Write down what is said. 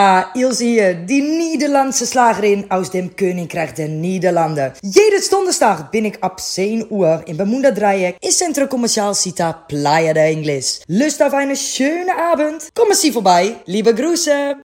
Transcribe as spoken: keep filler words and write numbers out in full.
Ah, Ilse hier, die Nederlandse Slagerin aus dem Königreich der Niederlanden. Jedes Donderstag bin ich ab zehn Uhr im Bermuda-Dreieck im Centro Comercial Cita Playa de Ingles. Lust auf eine schöne Abend? Kommen Sie vorbei. Liebe Grüße.